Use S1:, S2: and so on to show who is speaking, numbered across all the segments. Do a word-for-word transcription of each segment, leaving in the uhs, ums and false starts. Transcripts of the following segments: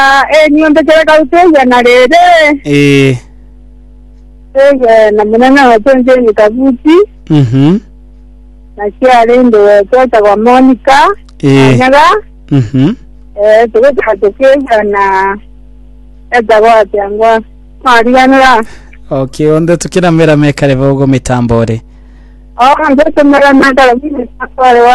S1: eh nyonde kera kauteja na rere.
S2: Eh.
S1: Eh na mwana wa tonje ni kabuti.
S2: Mhm.
S1: Na kia ndo tota kwa Monica.
S2: Eh.
S1: Nyaga.
S2: Mhm.
S1: Eh tuweka tukeja na eta kwa tiangwa. Mariana.
S2: Okay, onda tukira mera mekare bogo mitambore.
S1: Oh, ndo mera mera mimi sakwalewa.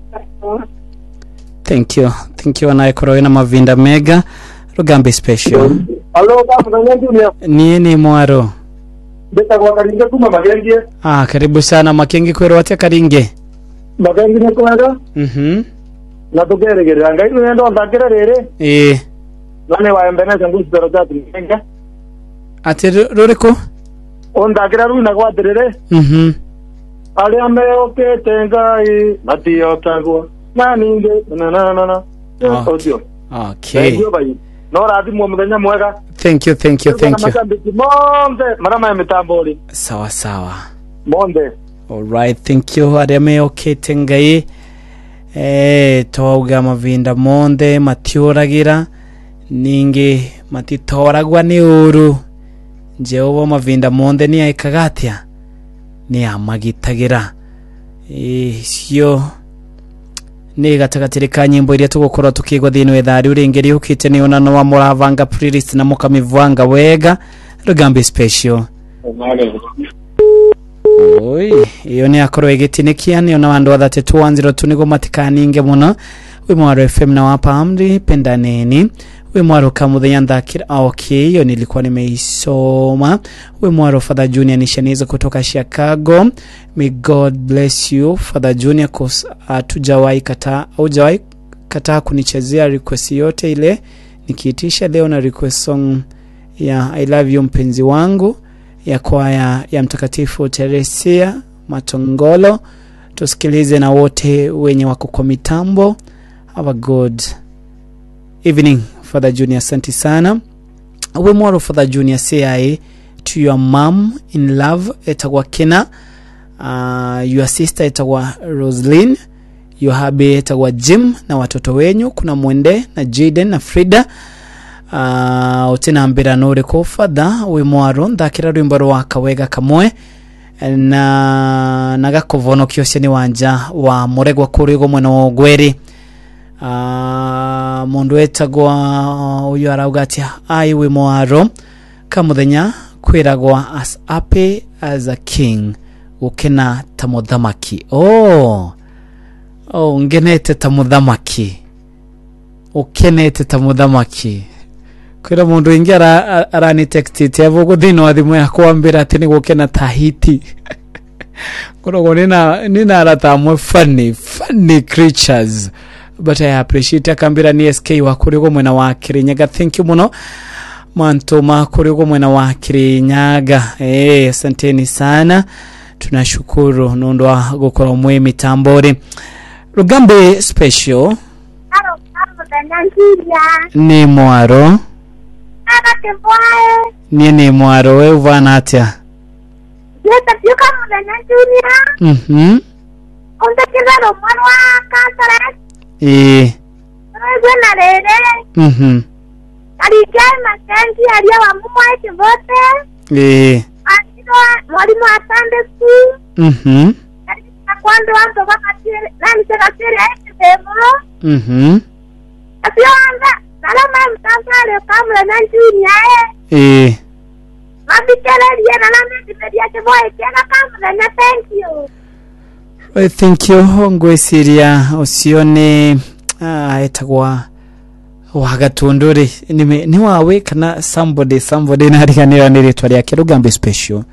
S2: Thank you. Thank you anaikoro na mavinda mega Rugambi special.
S3: Hello, kama Junior.
S2: Ni ni mwaro.
S3: Beta kwa Karinge kuma Magenge.
S2: Ah, karibu sana Makenge kwero watia Karinge.
S3: Magenge ni kwaga?
S2: Mhm.
S3: Na tokere gere anga ino ndo ndakira rere.
S2: Eh.
S3: Nane wa mbena zangu sidoro tatu Magenge.
S2: Ati roreko?
S3: Ondakira ruina kwa terere.
S2: Mhm.
S3: Ale ame oke tengai natio tagwa. Naninge na na na na. Audio.
S2: Okay.
S3: No radi mu mudenya mwega.
S2: Thank you, thank you, thank you.
S3: Monde, marama ya mitambori.
S2: Sawa sawa.
S3: Monde.
S2: All right, thank you. Areme okay tengai. Eh, toga mavinda monde matiuragira ningi matitoragwa ni uru. Jehova mavinda monde ni aikagatia. Ni amagitagira. Eh, sio ni gatagatere ka nyimbo iria tugukora tukigwa thini wethari urengeri ukite ni onano wa muravanga playlist na mukamivanga wega Rugambi special. Oi, iyo ni akoro egitinikia ni ona wandu wathate two one zero two nigo matikaninge muno we mwaro F M na wapa amri pendaneni we mwaro kamuthenya ndakira. Okay, iyo nilikuwa nimeisoma. We mwaro Father Junior nishaniza kutoka Chicago. May God bless you Father Junior, cause hatujawahi kata au jawahi kata kunichezea request yote ile nikiitisha. Leo na request song ya I love you mpenzi wangu ya kwaya ya Mtakatifu Teresia Matongolo. Tusikilize na wote wenye wako kwa mitambo. Have a good evening Father Junior, asante sana. We mwaro Father Junior, say I to your mom in love etagwa Kena, uh, your sister etagwa Roslyn, your hubby etagwa Jim na watoto wenyu kuna Mwende na Jaden na Frida. Uh, utena ambira nore ko Father we mwaro ndakira rwimbo rwa kawega kamwe na nagakovono kyose ni wanja wa muregwa kuri go mweno gweri. Uh, mundu etagwa uyu araugatia ai we mwaro kamuthenya kwiragwa as happy as a king ukena tamuthamaki. Oh oh ngenete tamuthamaki ukenete tamuthamaki kwira mundu ingi ara arani text yavo guthino athimu yakwambira ati ni gukena tahiti kurogo nina nina aratamwe funny funny creatures. But I appreciate akambira ni S K wa kurigo mwena wa Kirinyaga. Thank you muno Mantoma kurigo mwena wa Kirinyaga. Eh, asanteni sana. Tunashukuru nondo wa gukora mwe mitambori. Rugambi special.
S1: Aro aro dananjia.
S2: Ni mwaro.
S1: Aba temboe.
S2: Ni ni mwaro we uvana atia.
S1: Yeta yuka dananjia.
S2: Mhm.
S1: Onda kizaro mwaro kasara.
S2: Eh.
S1: Wewe na rere.
S2: Mhm.
S1: Alikai makanti alia wa mumo eti vote.
S2: Eh.
S1: Akiwa mwalimu atande school.
S2: Mhm.
S1: Kwando watu wakati nani sekateri eti demo.
S2: Mhm.
S1: Asio anda salama mtangale kamla nanjuni yae.
S2: Eh.
S1: Mabikele yena na mimi media teboe tena kamla na thank you.
S2: Well, thank you ngwesiria usione ah etagwa wagatunduri nime ni wawe kana somebody somebody nariganira niritwa rya Rugambi special.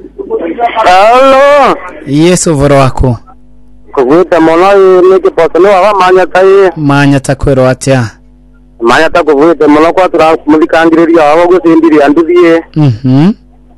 S3: Hello.
S2: Yes over wako.
S3: Kuvuta mono ni kiposelo wa manya tai.
S2: Manya takwero atia.
S3: Manya ta kuvuta mono kwa tura mulikangiriria wa gusindiri anduthie.
S2: Mhm.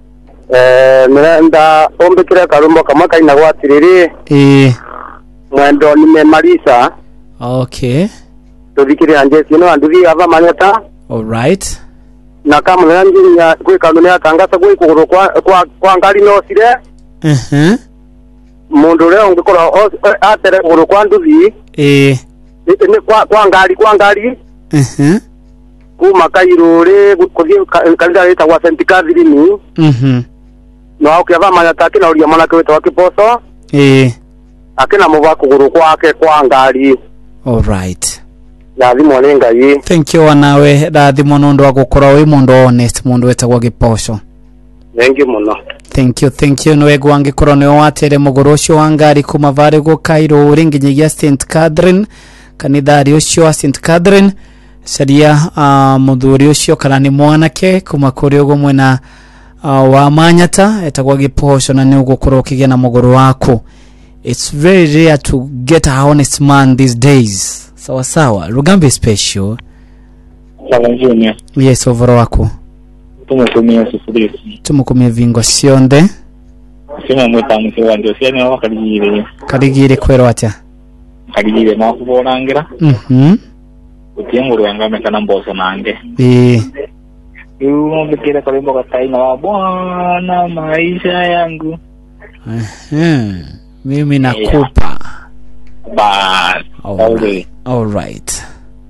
S3: Eh nenda ombekira karumbo kama kaina gwatiriri.
S2: Eh.
S3: Mwendo ni me Marisa.
S2: Okay.
S3: Tudikiri anje sino anduthie ava manya ta.
S2: All right.
S3: Na kama nanji ya kwe kanuni ya kangasa kwe kuguru kwa kwa kwa ngali no sire.
S2: Mhm.
S3: Mundu leo ngikora atere kuguru kwa nduthi.
S2: Eh.
S3: Ni kwa kwa ngali kwa ngali.
S2: Mhm.
S3: kuma Kairore kuthie kanisa ita wa Saint Catherine.
S2: Mhm.
S3: No ukiava manyata kina uria mwana kweta wa Kiposo.
S2: Eh.
S3: Akina muva kuguru kwake kwa ngari.
S2: All right.
S3: Rathimo nĩ Ngai.
S2: Thank you wanawe rathimo nundu wa gukora wi mundu honest mundu wetagwa Giposo.
S3: Thank you muno.
S2: Thank you thank you nwe gwangikoro ne watere mugoro ucio wa ngari kuma vare go Cairo ringinyigia Saint Catherine kanithari ucio wa Saint Catherine sharia uh, muthuri ucio kana ni mwanake kuma kuri ugo mwena uh, wa Manyata etagwa Giposo na ni ugukora ukigia na mugoro wako. It's very rare to get a honest man these days. Sawa sawa. Rugambe special.
S3: Sawa junior.
S2: Yes, overo wako.
S3: Tumukumia sifurisi.
S2: Tumukumia vingo sionde.
S3: Sima mweta msewa ndio siani wa kaligire.
S2: Kaligire kwero atya.
S3: Kaligire makuborangira.
S2: Mhm.
S3: Utienguru yangame kana mboso nange.
S2: Eh.
S3: Yu mbikira kalimbo kataina wa Bwana maisha yangu.
S2: Eh. Mimi nakupa.
S3: Ba.
S2: Alright. Alright.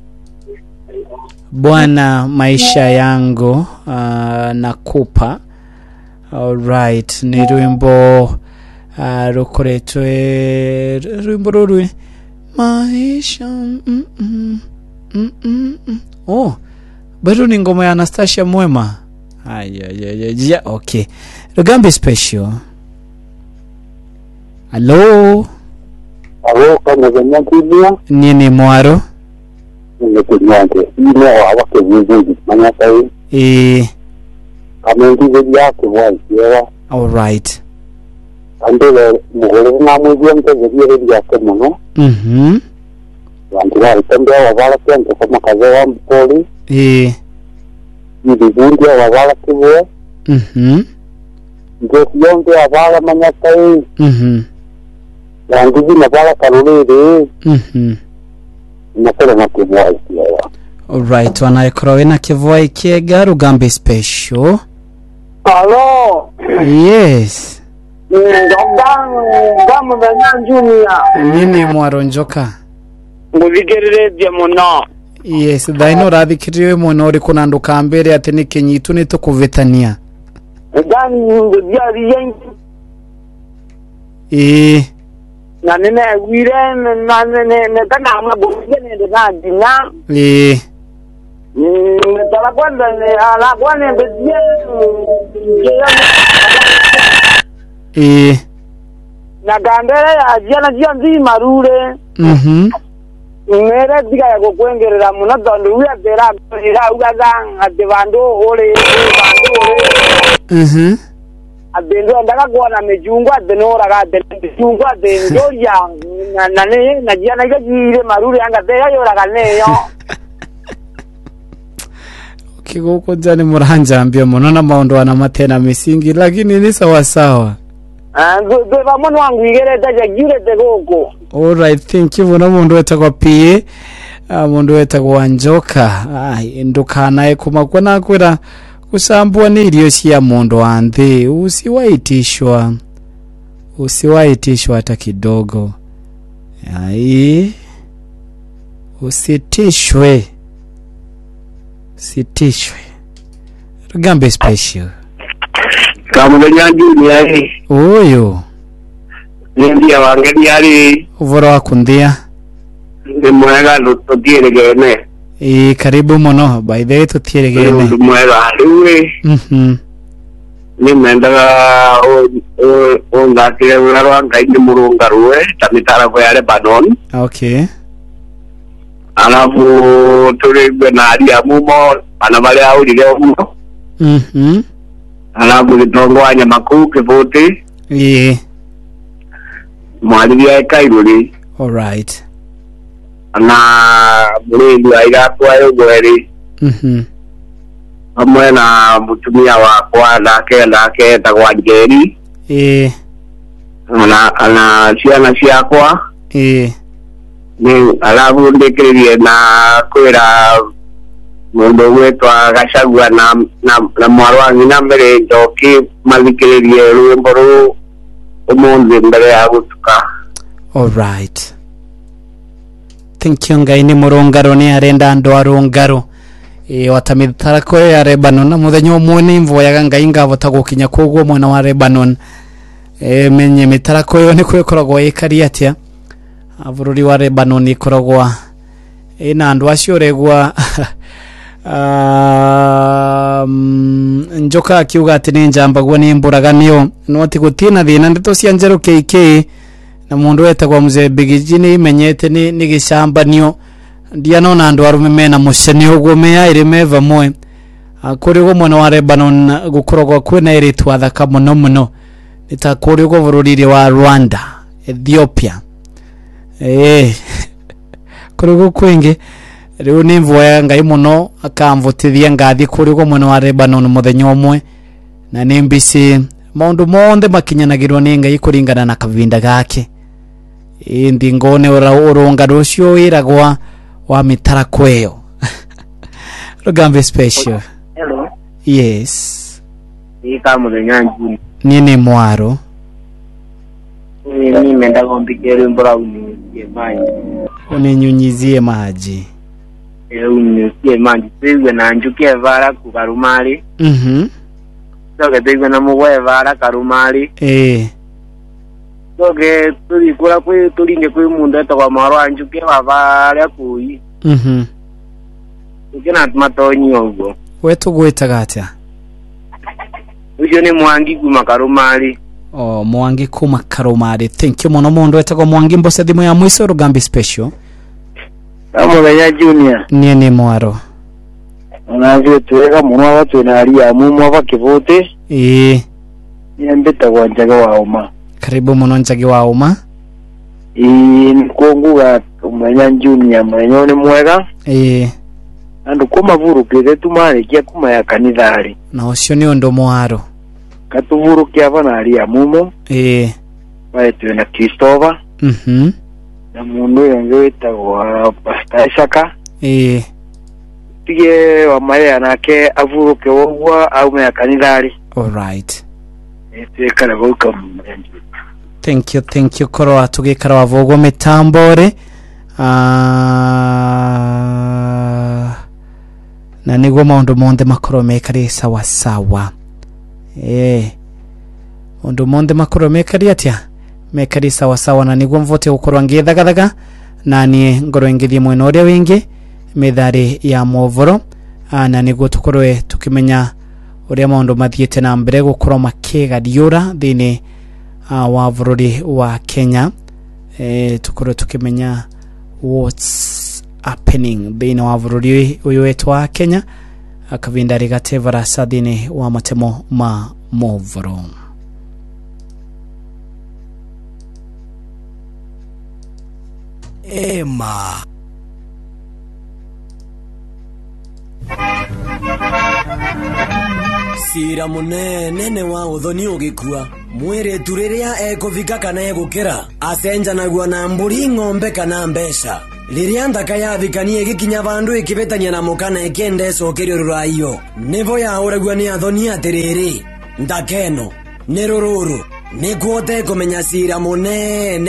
S2: Bwana maisha yangu uh, nakupa. Alright. Ni rwimbo uh, rukoretwe rwimbo rurwe maisha mm -mm, mm -mm, mm. Oh, bado ni ngoma ya Anastasia Mwema. Ay ay ay ay. Okay. Rugambe special. Hello.
S3: Alo kama zanyakilia.
S2: Nini mwaro?
S3: Nimekunyonge. Ile wake vizuri Manyata hii.
S2: Eh.
S3: Kama ndizo yake waziwa.
S2: All right.
S3: Andele mugore na mwiye mtezeri yake muno.
S2: Mhm.
S3: Wangira itembea wabala kente kama kaze wa mpoli.
S2: Eh.
S3: Ndi bundi wabala kiwe.
S2: Mhm.
S3: Ndio yonge wabala Manyata hii.
S2: Mhm.
S3: Wangizi na bala Karurere.
S2: Mhm.
S3: Nakora na kivwa ikiwa.
S2: All right, wanaikorowe na kivwa ikiega Rugambe special.
S3: Alo.
S2: Yes.
S3: Ndongangu ngamu na nyanjumia.
S2: Nini mwaro njoka?
S3: Nguvigerere bya muno.
S2: Yes, daino rathikiriwe muno uri kuna nduka mbere ati ni kinyitu ni tukuvitania.
S3: Ndani ndio byari yengi.
S2: Eh.
S3: Na nene wire na nene ne kana amagombe ne na dina.
S2: Eh.
S3: Mm, tala kwenda ne ala kwane mbezia.
S2: Eh.
S3: Na gandere ya jana jia nzima rure.
S2: Mhm.
S3: Mere diga ya kukwengerera muno tondu uya tera ira ugaga ati bandu ole bandu ole.
S2: Mhm.
S3: Abendo ndaka kuona mejungwa denora ga denjungwa denjoya na nane na jana gajire marure anga teya yora ganeyo.
S2: Kigoko jani muranja ambia muno na maondo ana matena misingi lakini ni sawa sawa.
S3: Ah ndo bamono wangu igereta jagire tegoko.
S2: All right, thank you muno mundu wetagwa P A mundu wetagwa Njoka. Ai nduka naye kumakwa nakwira kusambua ni irio cia mundu anthi usiwaitishwa. Usiwaitishwa hata kidogo. Ai usitishwe. Sitishwe. Rugambe special.
S3: Kama nyanjumia hii.
S2: Oyo.
S3: Ndia wangeni ali
S2: Uvoro wa kundia.
S3: Ndi mwega tutieregene.
S2: Eh, karibu muno by the way tutieregene.
S3: Ndi mwega aliwe.
S2: Mhm.
S3: Ni mendaga o o o ngakire urarwa ngaindi murunga ruwe tamitara ko yale Lebanon.
S2: Okay.
S3: Alafu tuligwe na alia mumo anabale aulile mumo.
S2: Mhm.
S3: Alafu litongwanya makuu kivuti.
S2: Yeah.
S3: Mwalimu ya Kairuri.
S2: All right.
S3: Na mwalimu ya Irakwa yogweri.
S2: Mhm.
S3: Amwe na mutumia wakwa nake nake tagwa Njeri.
S2: Eh.
S3: Ana ana ciana ciakwa.
S2: Eh.
S3: Ni alafu ndikirie na kwira mundu wetwa Gacagua na na, na mwarwa ngina mbere Njoki mathikiririe rwimbo ru umuthi mbere ya gutuka.
S2: All right. Thank you ngai ni murungaro ni arenda ndo arungaro e watamitharako ya Lebanon na muthenya umwe ni mvoyaga ngai ngavota gukinya kugwo mwena wa Lebanon e menye mitarako yo ni kwekoragwo ikari atia abururi wa Lebanon ikoragwa ina andu acio regwa um, njoka akiuga ati ni njambagwo ni mburaganio no ati gutina thina ndeto cia njeru K K na mundu wetagwa mzee Bigiji ni menyete ni ni gicambanio ndia nona andu arume mena muceni ugwo meya iri meva mwe akuri go mwana wa Lebanon gukorogwa kwina iri twathaka muno muno nitakuri go bururi wa Rwanda Ethiopia eh kuri go kwingi riu ni mvoya ngai muno akamvutithia ngathi kuri go mwana wa Lebanon muthenya umwe na ni mbisi maundu monde makinyanagirwo ni ngai kuringana na kavinda gake indi ngone urunga rucio iragwa wa mitarako eyo Rugambe special.
S3: Hello.
S2: Yes.
S3: Ika muthenya njuni.
S2: Nini mwaro?
S3: Ni ni menda gombikere mbora unizie maji.
S2: Uninyunyizie maji.
S3: Eh unizie maji. Tegwe na njuke vara ku Karumali.
S2: Mhm.
S3: Soke tegwe na mugwe vara Karumali.
S2: Eh.
S3: Soke tuli kula kwe tulinge kwe munda to maro anjuke vara kuyi.
S2: Mhm.
S3: Ukina matonyi ogwo.
S2: Wetu gwetaga atia?
S3: Ujo ni Mwangi kuma Karumali.
S2: Oh, Mwangi kuma Karumali. Thank you muno mundu wetagwa Mwangi mbose thimu ya mwiso Rugambe special.
S3: Amuthenya junior.
S2: Nie ni mwaro.
S3: Onavyo tuweka muno watu na ali ya mumu ava kivote.
S2: Eh.
S3: Niambeta kwa Njagi wa Uma.
S2: Karibu muno Njagi wa Uma.
S3: Eh, nkonguga umenya junior mwenye ni mwega.
S2: Eh.
S3: Andu kuma vurukire tumare kia kuma ya kanithari.
S2: Na ucio ni undu mwaro.
S3: Katuvurukia avana ali ya mumu.
S2: Eh.
S3: Bae tuwe na Christopher.
S2: Mhm.
S3: Na mundu yonge wetagwa Pastor Isaka.
S2: Eh.
S3: Tige wa maya nake avuruke wogwa au ya kanithari.
S2: All right.
S3: Ete kala goka mwenye.
S2: Thank you, thank you koro atugikara wavogo mitambore. Ah, na niguo maundu monde makoro mekari sawa sawa. Eh. Maundu monde makoro mekari atia? Mekari sawa sawa na niguo mvote ukorwa ngithagathaka na ni ngoro ingithie mwena uria wingi mithari ya movoro na niguo tukorwe tukimenya uria maundu mathiete na mbere gukorwa makigariura thini uh, wa bururi wa Kenya. Eh, tukorwe tukimenya what's happening thini wa bururi uyu wetu wa Kenya akavinda rigatevara sadini wa matemo ma movoro.
S4: Ema Sira munene ne wa uthoni ugikua mwire turiria ekuvika kana egukira acenjanagua na mburi ng'ombe kana mbeca riria ndaka yavikanie gikinya vandu ikibetania na mukana ikende cokerio ruraio nivo ya uragua ni athoni atiriri ndakeno ni rururu ni kuote kumenya sira munene